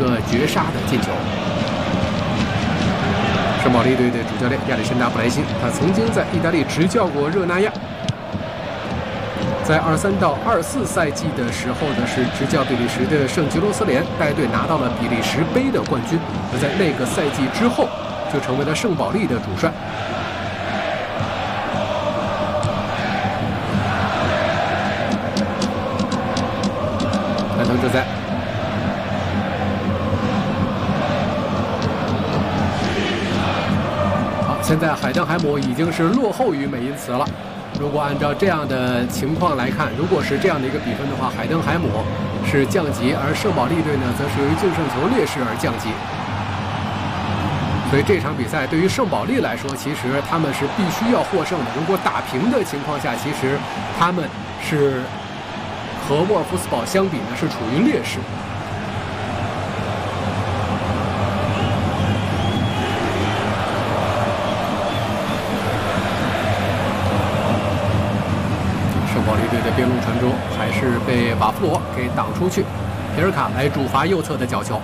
个绝杀的进球。圣保利队的主教练亚历山大·布莱辛，他曾经在意大利执教过热那亚。在23到24赛季的时候呢，是执教比利时的圣吉罗斯联，带队拿到了比利时杯的冠军。而在那个赛季之后，就成为了圣保利的主帅。安藤哲哉，好，现在海登海姆已经是落后于美因茨了。如果按照这样的情况来看，如果是这样的一个比分的话，海登海姆是降级，而圣保利队呢，则是由于净胜球劣势而降级。所以这场比赛对于圣保利来说，其实他们是必须要获胜的。如果打平的情况下，其实他们是和沃尔夫斯堡相比呢，是处于劣势。圣保利队的边路传中还是被瓦夫罗给挡出去，皮尔卡来主罚右侧的角球。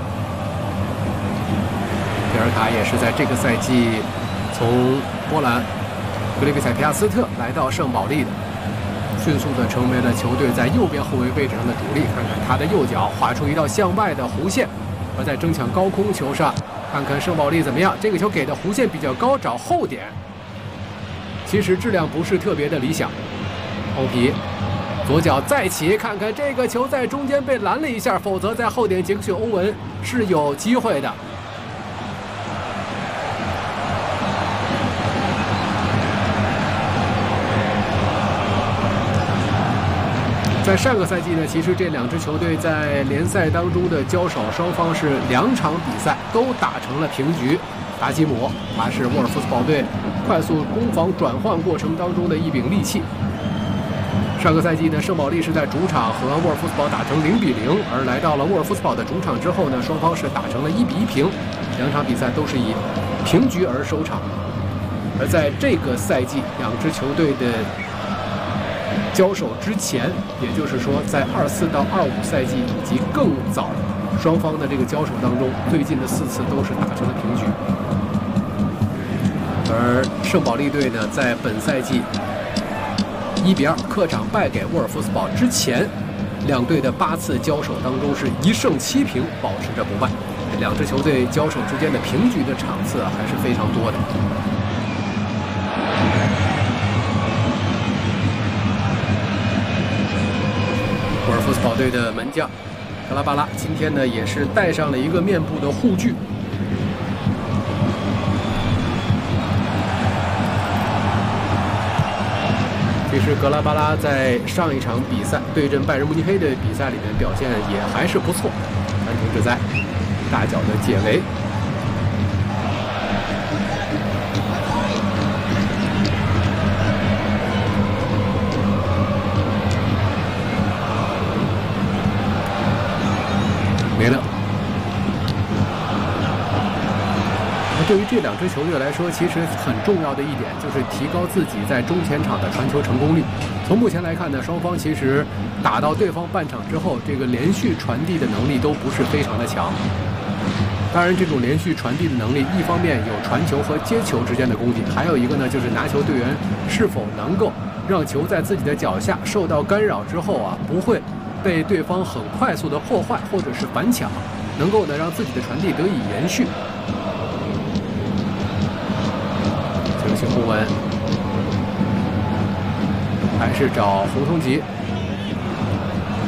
皮尔卡也是在这个赛季从波兰格里比采皮亚斯特来到圣保利的，迅速的成为了球队在右边后卫位置上的主力。看看他的右脚划出一道向外的弧线，而在争抢高空球上，看看圣保利怎么样。这个球给的弧线比较高，找后点，其实质量不是特别的理想。欧皮左脚再起，看看这个球在中间被拦了一下，否则在后点杰克逊·欧文是有机会的。在上个赛季呢，其实这两支球队在联赛当中的交手，双方是2场比赛都打成了平局。达基姆他是沃尔夫斯堡队快速攻防转换过程当中的一柄利器。上个赛季呢，圣保利是在主场和沃尔夫斯堡打成0-0，而来到了沃尔夫斯堡的主场之后呢，双方是打成了1-1平，2场比赛都是以平局而收场。而在这个赛季，两支球队的交手之前，也就是说在24到25赛季以及更早，双方的这个交手当中，最近的4次都是打成了平局。而圣保利队呢，在本赛季1-2客场败给沃尔夫斯堡之前，两队的8次交手当中是1胜7平，保持着不败。两支球队交手之间的平局的场次还是非常多的。沃尔夫斯堡队的门将格拉巴拉今天呢也是戴上了一个面部的护具。其实格拉巴拉在上一场比赛对阵拜仁慕尼黑的比赛里面表现也还是不错。安藤哲哉大脚的解围。没了。对于这两支球队来说，其实很重要的一点就是提高自己在中前场的传球成功率。从目前来看呢，双方其实打到对方半场之后，这个连续传递的能力都不是非常的强。当然，这种连续传递的能力，一方面有传球和接球之间的功底，还有一个呢，就是拿球队员是否能够让球在自己的脚下受到干扰之后啊，不会被对方很快速的破坏或者是反抢，能够呢让自己的传递得以延续。球星欧文还是找洪通吉